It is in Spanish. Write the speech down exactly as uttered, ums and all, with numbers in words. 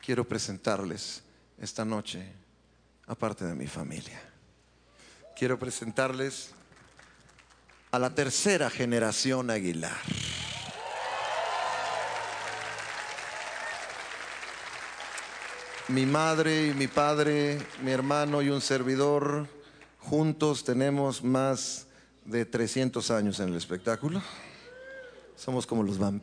quiero presentarles esta noche, aparte de mi familia, quiero presentarles a la tercera generación Aguilar. Mi madre y mi padre, mi hermano y un servidor, juntos tenemos más de trescientos años en el espectáculo. Somos como los vampiros.